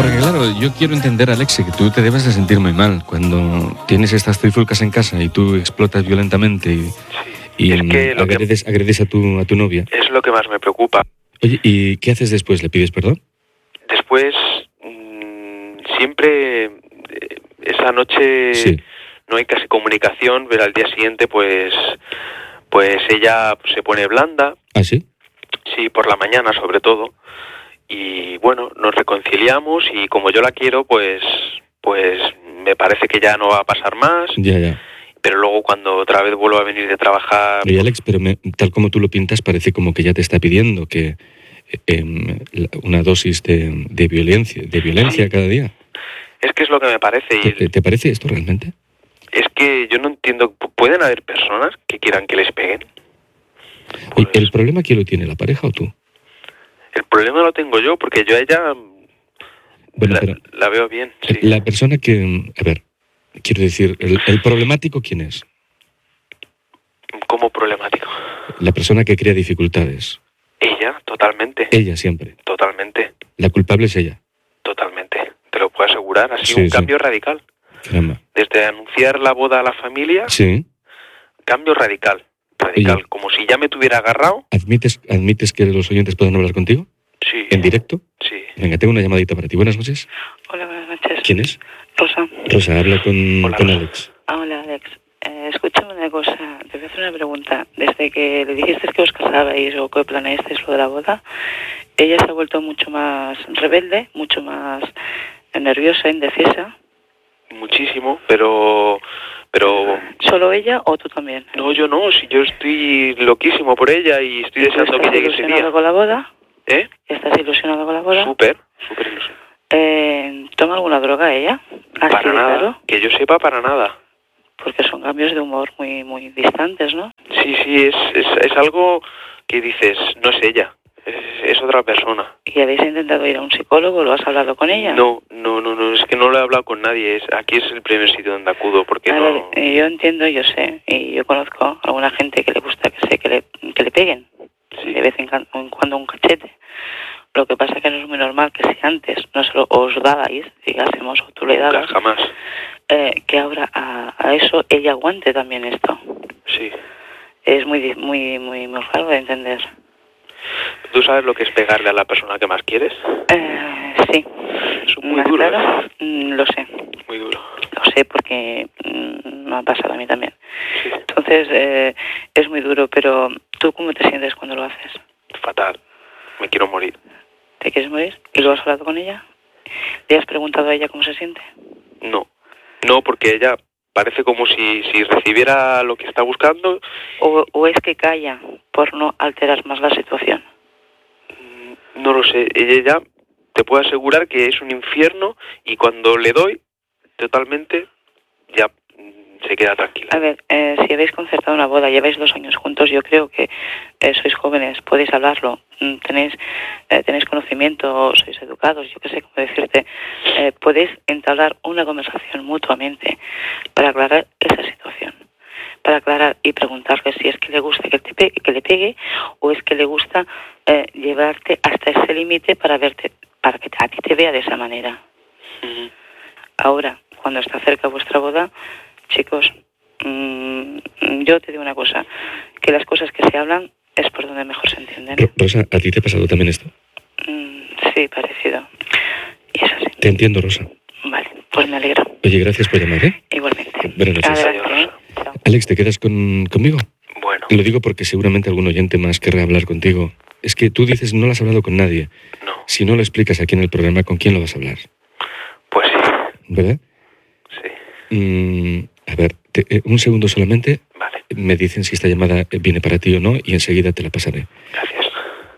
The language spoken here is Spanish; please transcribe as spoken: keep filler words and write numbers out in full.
porque claro, yo quiero entender, Alex, que tú te debes de sentir muy mal cuando tienes estas trifulcas en casa y tú explotas violentamente y, Sí. y Es que lo agredes, que agredes a tu a tu novia. es lo que más me preocupa. Oye, ¿y qué haces después? ¿Le pides perdón? Después, mmm, siempre, eh, esa noche Sí. no hay casi comunicación, pero al día siguiente, pues, pues ella se pone blanda, ¿Ah, sí? sí, por la mañana sobre todo, y bueno, nos reconciliamos y como yo la quiero, pues, pues me parece que ya no va a pasar más, Ya, ya. pero luego cuando otra vez vuelvo a venir de trabajar... Oye, Alex, pero me- tal como tú lo pintas, parece como que ya te está pidiendo que eh, em, la- una dosis de, de violencia, de violencia Sí. cada día. Es que es lo que me parece, ¿Te, y te- te parece esto realmente? es que yo no entiendo, ¿pueden haber personas que quieran que les peguen? Oye, Pues, ¿el problema quién lo tiene, la pareja o tú? el problema lo tengo yo, porque yo a ella Bueno, la, pero la veo bien, sí. la persona que, a ver, quiero decir, el, el problemático, ¿quién es? Como problemático. La persona que crea dificultades. Ella, totalmente. Ella siempre. Totalmente, La culpable es ella. totalmente. Te lo puedo asegurar, ha sido Sí, un sí. cambio radical. Caramba. Desde anunciar la boda a la familia, Sí. cambio radical. Radical, Oye. como si ya me tuviera agarrado. ¿Admites, ¿Admites que los oyentes pueden hablar contigo? Sí. ¿En directo? Sí. Venga, tengo una llamadita para ti. Buenas noches. Hola, buenas noches. ¿Quién es? Rosa. Rosa, habla con, Hola, con Rosa. Alex. Ah, hola, Alex. Eh, escúchame una cosa. Te voy a hacer una pregunta. Desde que le dijiste que os casabais o que planeasteis lo de la boda, ella se ha vuelto mucho más rebelde, mucho más nerviosa, indecisa. Muchísimo, pero... Pero... ¿Solo ella o tú también? No, yo no, si yo estoy loquísimo por ella y estoy ¿Y tú deseando que estás llegue ese ilusionado día. con la boda? ¿Eh? ¿Estás ilusionado con la boda? Súper, súper ilusión. Eh, ¿Toma alguna droga ella? Así Para de nada, claro. que yo sepa, para nada. Porque son cambios de humor muy muy distantes, ¿no? Sí, sí, es, es, es algo que dices, no es ella, es, es otra persona. ¿Y habéis intentado ir a un psicólogo? ¿Lo has hablado con ella? No, no, no, no, es que no lo he hablado con nadie, es, aquí es el primer sitio donde acudo, porque A no... ver, eh, yo entiendo, yo sé, y yo conozco a alguna gente que le gusta que sé que le, que le peguen, Sí. de vez en, can- en cuando un cachete. Lo que pasa es que no es muy normal que si antes no se lo os dabais, digásemos, o tú le Nunca, dabas, jamás. eh, que ahora a, a eso ella aguante también esto. Sí. Es muy di- muy muy muy raro de entender. ¿Tú sabes lo que es pegarle a la persona que más quieres? Eh, sí. Es muy Más duro, claro, ¿eh? mm, lo sé. Muy duro. Lo sé porque mm, me ha pasado a mí también. Sí. Entonces, eh, es muy duro, pero ¿tú cómo te sientes cuando lo haces? Fatal. Me quiero morir. ¿Te quieres morir? ¿Y lo has hablado con ella? ¿Le has preguntado a ella cómo se siente? No. No, porque ella parece como si, si recibiera lo que está buscando. ¿O, ¿O es que calla por no alterar más la situación? Mm, No lo sé. Ella ya te puedo asegurar que es un infierno y cuando le doy, totalmente, ya mm, se queda tranquila. A ver, eh, si habéis concertado una boda, lleváis dos años juntos, yo creo que eh, sois jóvenes, podéis hablarlo, mm, tenéis eh, tenéis conocimiento, sois educados, yo qué sé cómo decirte, eh, podéis entablar una conversación mutuamente para aclarar esa situación, para aclarar y preguntarle si es que le gusta que, te pegue, que le pegue o es que le gusta eh, llevarte hasta ese límite para verte, para que a ti te vea de esa manera. Ujú. Ahora, cuando está cerca vuestra boda, chicos, mmm, yo te digo una cosa, que las cosas que se hablan es por donde mejor se entienden. Ro- Rosa, ¿a ti te ha pasado también esto? Mm, sí, parecido. Y eso sí. Te entiendo, Rosa. Vale, pues me alegro. Oye, gracias por llamar, ¿eh? Igualmente. Buenas noches. Adelante, ¿eh? Chao. Alex, ¿te quedas con, conmigo? Bueno, Lo digo porque seguramente algún oyente más querrá hablar contigo. Es que tú dices no lo has hablado con nadie. no. Si no lo explicas aquí en el programa, ¿con quién lo vas a hablar? Pues sí. ¿Verdad? Sí. Mm, a ver, te- eh, un segundo solamente. Vale. Me dicen si esta llamada eh, viene para ti o no y enseguida te la pasaré. Gracias.